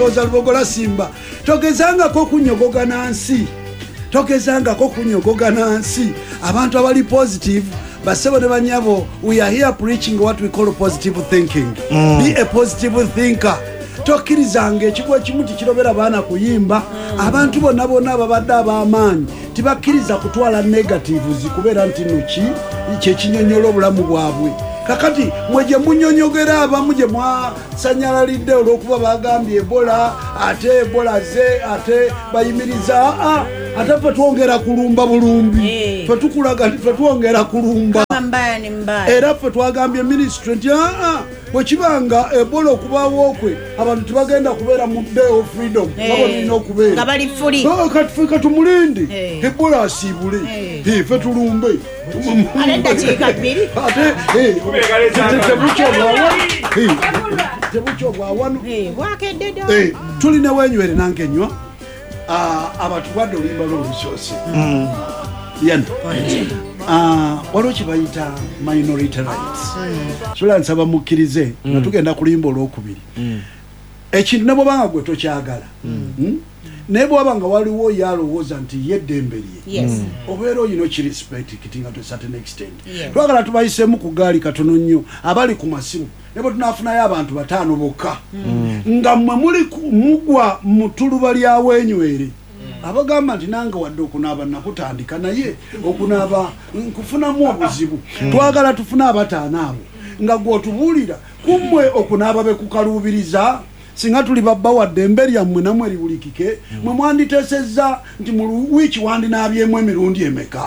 loza lubogola simba togezangako kunyogoga nansi abantu abali positive basebo ne banyabo. We are here preaching what we call positive thinking. Be a positive thinker. Tokkirizanga ekigwa kimu tikirobera baana kuyimba. Abantu bonna ababadde ab'amaanyi tibakkiriza kutwala negatives kubeera nti nuki kyekinyonyola obulamu bwabwe. Kakati mweje munyonyogera abamu gye mwasanyalalidde olw'okuba bagambye Ebola ate ate bayimiriza ate fe twongera kulumba bulumbi fe tukulaga fe twongera kulumba era fe twagambye ministry nti bwe kibanga Ebola okubaawo okwe abantu tebagenda kubeera mu day of freedom balina okubeera nga bali fuli katufe tumulinde Ebola asiibule fe tulumbe tulina wenywere nangenywa abantu badde oluyimba lw'olusoose waliwo kibayita minority rights sula nsaba mukkirize nga tugenda kulimba olwokubiri ekintu ne bwobanga gwe tokyagala naye bwabanga waliwo yalowooza nti yeddembe lye obeera oyina okirespect nga to a certain extent twagala tubayisemu ku gaali katono nnyo abali ku masimu ne bwe tunaafunayo abantu 5 bokka nga mmwe mugwa mu tuluba lya wenywere abagamba nti nange wadde okunaaba nakutandika naye okunaaba nkufunamu obuzibu twagala tufune abataano abo nga gwotubuulira kummwe okunaaba bekukaluubiriza singa tuli babba wadde embe lyammwe namwe libulikike mwe mwanditeesezza nti mu wiiki wandinaabyemu emirundi emeka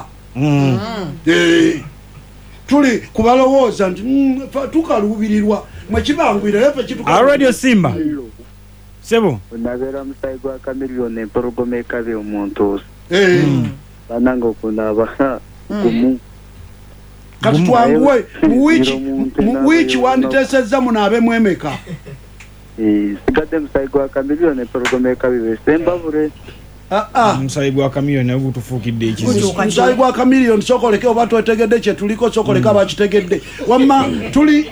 tuli kubalowooza nti tukaluubirirwa mwe kibangwira Radio Simba sebo onabera musayi gwa kamiliyoni empologoma ekabe omuntu bananga okunaba kumu kati twanguwe mu wiiki wanditeesezza munaabe mwemeka sigadde musayi gwa kamiliyoni empologoma ekabe sembabule musayi gwa kamiliyoni obutufuukidde ekizibu musayi gwa kamiliyoni sokoleke oba twetegedde kye tuliko sokoleka bakitegedde wamma tuli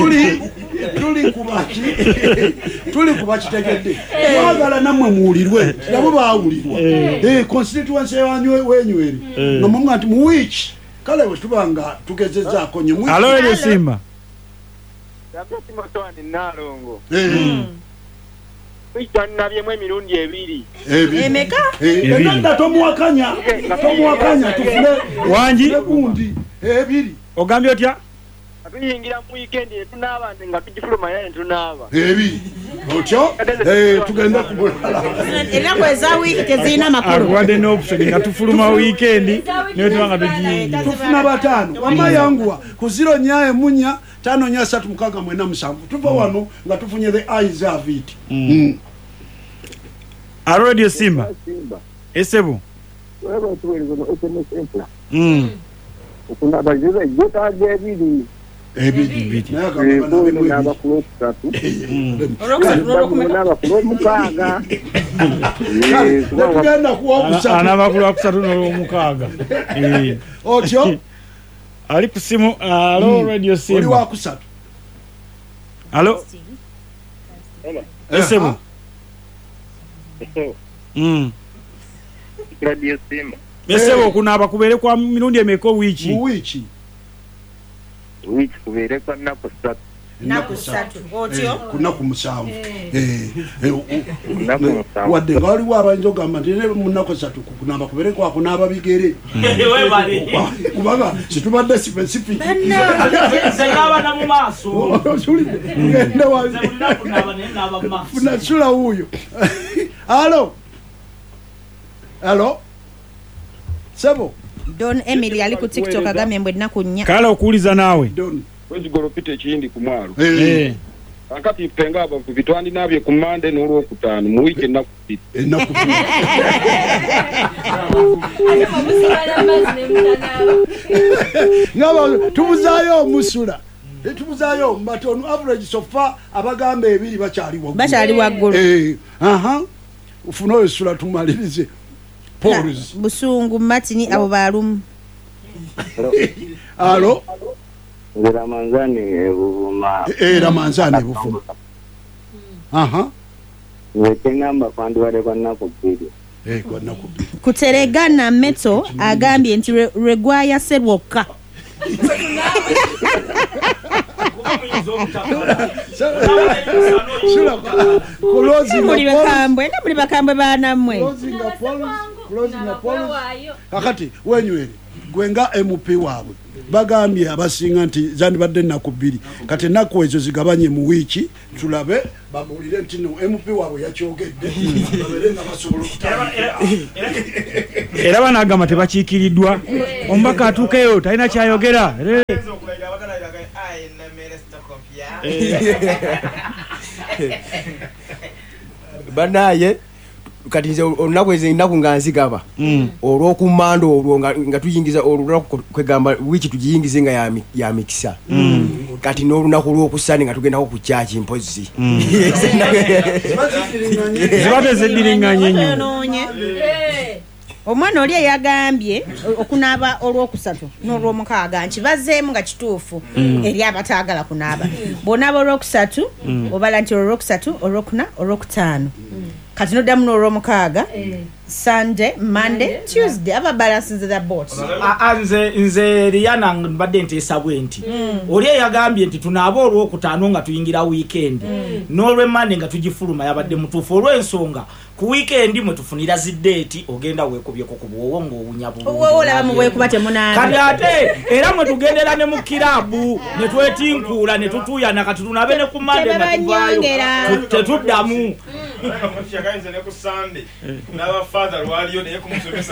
kuba kitegedde twagala nammwe muwulirwe nabo baawulirwa constituency wenywere nga muga nti mu wiiki kale bwe tubanga tugezezzaako nye Alo Radio Simba Nalongo nabyemu emirundi ebiri emeka nga tomuwakanya tufune wangi gundi ebiri ogambye otya tuyingira mu weekend tunaaba nga tugifuluma yaye tunaaba ebiri otyo tugenda kumulala ennaku eza wiiki tezirina makulu akuwadde n'option nga tufuluma weekend naye tubanga tugiyingira tufuna 5 wamma yanguwa ku 0 543 tuva wano nga tufunye the eyes of it Radio Simba esebo okunaba ziba ejjetaga ebiri anabakulu akusatu n'olwomukaaga otyo ali ku simu. Alo Radio Simba oli wakusatu alo esebo Radio Simba esebo okunaaba kubeere kwa mirundi emeka wiiki mu wiiki kubeere kwa nnaku 3 otyo kunaku 7 wadde nga waliwo abayinza ogamba nti munaku 3 kunaaba kubeere kwa kunaaba bigere kubanga situbadde specific Segabana mu maaso tugende wali funasula wuuyo alo sebo Don Emily ali ku TikTok agambye mbwe ennaku 4 kale okuwuliza naawe wezigolopita ekiyindi ku mwalo akati penga aba ku bitwandi nabye ku Monday n'olwokutaano mu weekend ennaku 2 ngaba tubuzaayo omusula tubuzaayo mbatono average sofa abagamba 2 bakyali waggulu ufuna oyo sula tumalirize Paulus Busungu Martini abo balumu alo Ramanzani buvuma Ramanzani buvuma wekengamba kwandiwadde kwa nnaku bbiri. Kwa nnaku bbiri. Kuteregana Meto agambye nti Regwaya Serwoka. Muli bakambwe banamwe. Kakati wenywere gwenga MP waabwe bagambye abasinga nti zandibadde nnaku bbiri kati ennaku ezo zigabanye mu wiiki tulabe babuulire nti no MP waabwe yakyogedde babere nga basobola era banagamba tebakiikiriddwa omubaka atuukeyo talina kyayogera banaye kati nze olunaku ezo ennaku nga nzigaba olw'okumanda olwo nga tuyingiza olunaku kwegamba wiiki tugiyingize nga ya mikisa kati n'olunaku lw'okusani nga tugendako ku kyaki mpozi ziba teziddiringanye nnyo. Omwana oli yagambye okunaaba olwokusatu n'olwomukaaga nti bazeemu nga kituufu eri abataagala kunaaba bw'onaaba olwokusatu obala nti olwokusatu olwokuna olwokutaano kati noddamu n'olwomukaaga Sunday, Monday, Tuesday aba balances the boat. Nze Rihanna mbadde nteesa bwe nti oli yagambye nti tunaaba olwokutaano nga tuyingira weekend n'olwe Monday nga tugifuluma yabadde mutuufu olw'ensonga ku weekend mwe tufunira ziddeeti ogenda weekubyeko ku bwowo ng'owunya bulungi olaba mu bwekuba temunaaba kati ate era mwe tugendera ne mu kiraabu ne twetinkuula ne tutuuyana kati tunabe ne ku Monday nga tuvaayo tetuddamu Shakainze ne ku Sunday n'aba father waliyo naye kumusomesa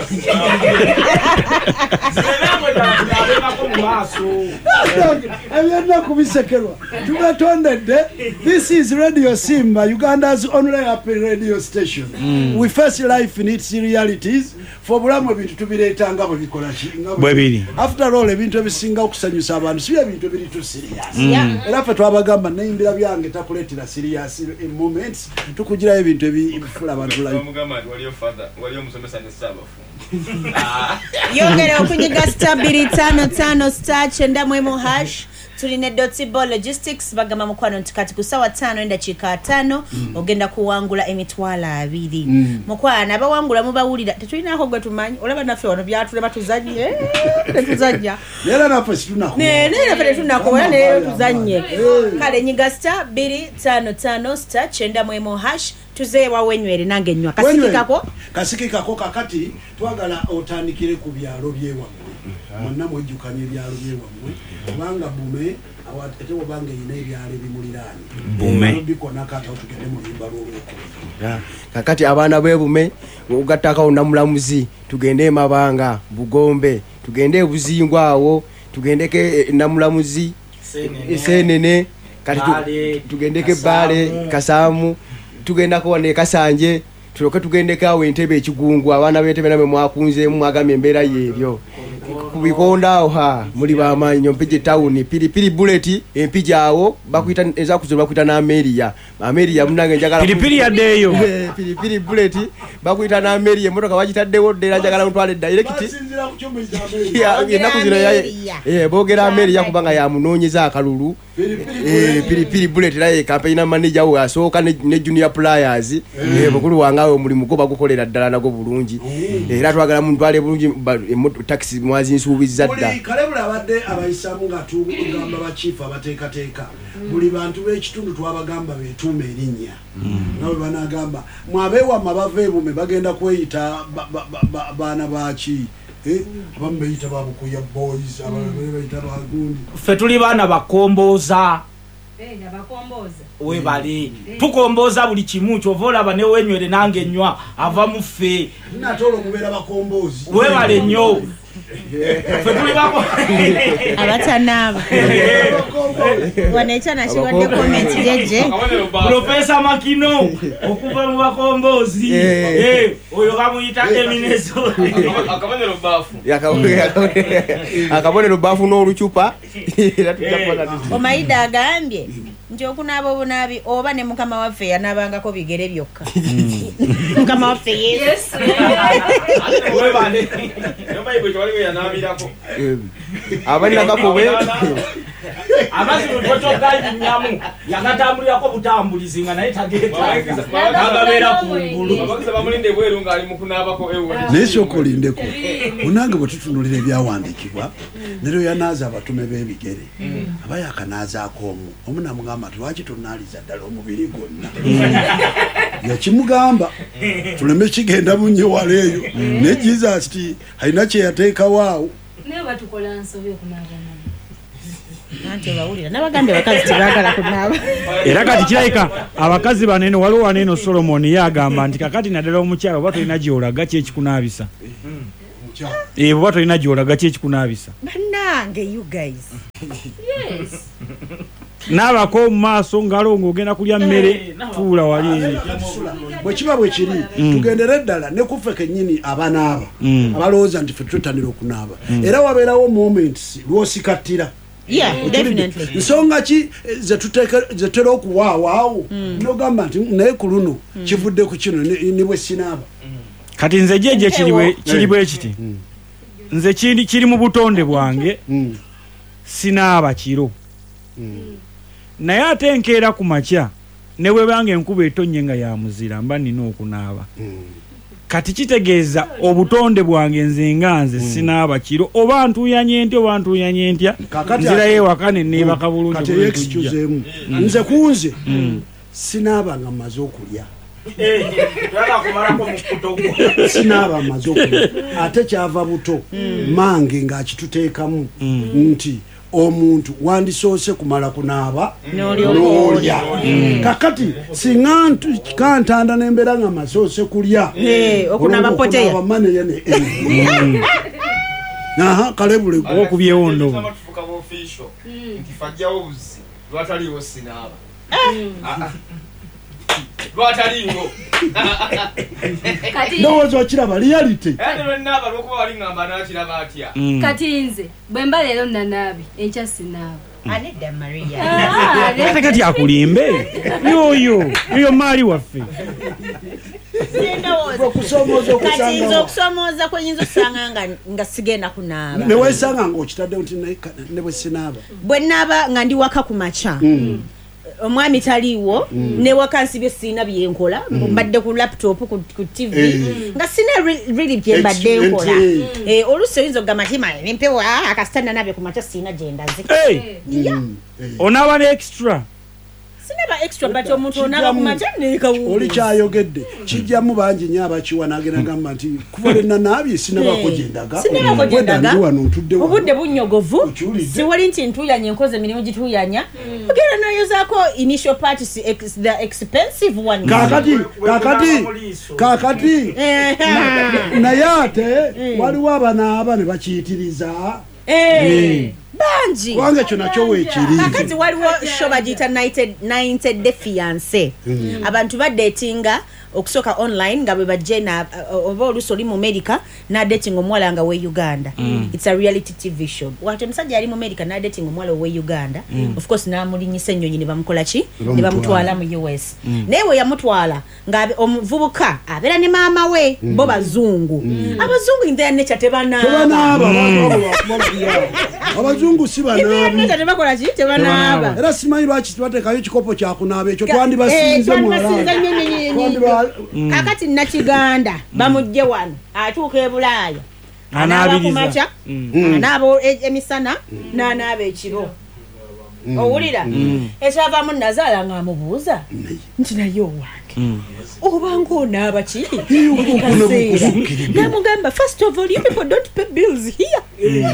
ebyennaku bisekerwa tugatondedde. This is Radio Simba, Uganda's only happy radio station. We face life in its realities. For bulamu ebintu tubireetanga bwe bikola bwe biri. After all ebintu ebisinga okusanyusa abantu si ebintu ebiri tu serious. Era ffe twabagamba neyimbira byange takuleetera serious moments tukugirayo ebintu ebifula abantu live. Waliyo musomesa ne sabafu. Yongere okunyiga *255 chendamwemu hash tuline Dotsibo Logistics bagama mukwano ntikati ku sawa 5 endakiika 5 ogenda kuwangula emitwalo 2 mukwana abawangula mubawulira tetulinaako gwe tumanyi olaba naffe wano byatuleba tuzanye tetuzajja era naffe situnako naffe tunako wala ne tuzanye kale nyiga *255 chendamwemu hash tuzeewa wenywere nange nnyo kasikikako kakati twagala otandikire ku byalo byewamwe monna mwejjukanye ebyalo byewamwe kubanga bume ate obanga ina ebyalo ebimuliraani bume bikonakata otugende mu limba lw'olwokubiri kakati abaana b'ebume ogattakawo namulamuzi tugende emabanga bugombe tugende ebuzingwa awo tugendeko namulamuzi esenene kati tugendeko ebbaale kasaamu tugendako ne kasanje tuloke tugendeko awo entebe ekigungu abaana b'entebe namwe mwakunzeemu mwagambye embeera y'ebyo kubikonda awo muli bamaanyi mpije town pilipili bullet empija awo bakuyita ezakuzo bakuyita na Ameria munange njagala pilipili yaddeyo pilipili bullet bakuyita na Ameria motoka bagitaddewo ddera njagala ntwale direct nakuzino bogera Ameria kubanga ya munoonyeza akalulu pilipili bullet laye campaign manager we asooka ne junior players bukulu wangawe mulimu go bagukolera ddala nago bulungi era twagala muntu bulungi taxi mwazi nsuubizza dda kalebula abadde abayisamu nga tugamba bachief abateekateeka buli bantu b'ekitundu twabagamba beetuuma erinnya nawe banagamba mwabeewa mabava ebume bagenda kweyita baana baki abamu beyita babukuya boys abamu beyita bagundi ffe tuli baana bakombooza webale tukombooza buli kimu kyova olaba ne wenywere nange nnywa ava mu ffe natolo okubeera bakomboozi webale nnyo abatanaaba waneta nakibadde comment jeje Professor Makino okuva mu bakomboozi oyo bamuyita Eminezo akabonero baafu n'olucupa Omaida agambye nti okunaaba obunaabi oba ne mukama waffe yanaabangako bigere byokka mukama waffe Yesu abalina kakobe amazzi lutotogaji nyamu yagatambulirako butambulizi nga naye tagenda agabeera kungulu abagize bamulinde bweru ng'ali mu kunaabako ewe naye sookolindeko onange bwe tutunulira ebyawandiikibwa nero yanaaza abatume b'ebigere aba yakanaazaako omu namugamba ti lwaki tonaaliza ddala omubiri gwonna yakimugamba tuleme kigenda munyewala eyo naye Jesus ti alina kye yateekawo awo naye batukola nsobi okunaabana anti bawulira n'abagambye abakazi tebaagala kunaaba era kati kirabika abakazi banene waliwo waneeno Solomon yagamba nti kakati naddala omukyalo oba tolina gyolaga ki ekikunaabisa oba tolina gyolaga ki ekikunaabisa bannange you guys naabako omu maaso ngalo ng'ogenda kulya mmere tuula wali bwe kiba bwe kiri tugendere ddala ne kuffe kennyini abanaaba abalowooza nti ffe tuttanira okunaaba era wabeerawo moments lw'osikattira nsonga ki zetutera okuwaawaawo nogamba nti naye ku luno kivudde ku kino ne bwe sinaaba kati nze jeje kiri bwe kiti nze kiri mu butonde bwange sinaaba kiro naye ate enkeera ku makya ne bwe bange enkuba etonnye nga ya muzira mba nina okunaaba kati kitegeeza obutonde bwange nze nga nze sinaaba kiro oba ntuyanye ntya oba ntuyanye ntya nzirayo ewaka ne neebaka bulungi nze kunze sinaaba nga mmaze okulya sinaaba mmaze okulya ate kyava buto mange ng'akituteekamu nti omuntu wandisoose kumala kunaaba n'olya kakati singa kantanda n'embeera nga masoose kulya okunaaba poteya maneyene kalebule okubyewo ndobo ntifajjawo buzi lwataliwo sinaaba lwataliwo ndowooza okiraba reality naaba lwokuba wali ngamba nakiraba atya kati nze bwe mba leero nanaabi enkya sinaaba anedda Maria ate kati akulimbe yoyo maali waffe kati nze okusomooza kwenyinza osanga nga sigenda kunaaba neweesanga ng'okitadde nti ne bwe sinaaba bwe naaba nga ndi waka ku makya omwami taliiwo ne wakansibye sina byenkola mbadde ku laptop ku TV nga sina really byembadde nkola oluusi oyinza okugamba nti nempewa akasitanda nabye ku makya sina gyendaze onaaba ne extra sinaba extra but omuntu onaba ku makya nekawungu oli kyayogedde kijjamu bangi nnyo abakiwa n'agenda gamba nti kuva lwenna naabye sinabako gyendaga sinabako wano ntudde obudde bunnyogovu siwali nti ntuyanya enkozi emirimu gituyanya ogenda noyozaako initial parties the expensive one kakati naye ate waliwo abanaaba ne bakiyitiriza bangi wange kyo nakyo weekiri kakati waliwo show bagiyita 90 Day Fiancé abantu badetinga okusoka online nga bwe bajje oba oluusi oli mu America nadetinga omuwala nga we Uganda it's a reality TV show wati omusajja ali mu America nadetinga omuwala we Uganda of course namulinyisa ennyonyi ne bamukola ki ne bamutwala mu US naye we yamutwala nga omuvubuka abeera ne maama we bo bazungu abazungu in their nature tebanaaba abazungu si banaabi tebakola ki tebanaaba era simanyi lwaki tebateekayo ekikopo kyakunaaba ekyo twandibasinze kakati nakiganda bamujje wano atuuka e Bulaaya anaaba ku makya anaaba emisana n'anaaba ekiro owulira ekyavaamu nazaala nga amubuuza nti naye owange obanga onaaba ki namugamba first of all you people don't pay bills here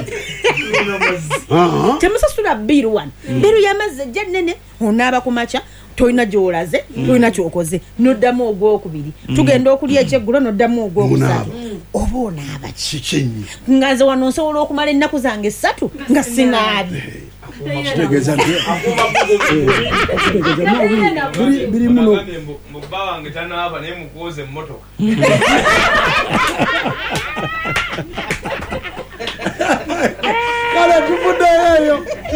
temusasula biru wano biru y'amazzi ejja nnene onaaba ku makya toyina gyolaze toyina kyokoze noddamu ogwokubiri tugenda okulya ekyeggulo noddamu ogwokusatu oba onaaba kikinyi nga nze wano nsobola okumala ennaku zange 3 nga sinaabi kitegeeza biri muno mubba wange tanaaba naye mukuwoza emmotoka kale tuvuddeyo eyo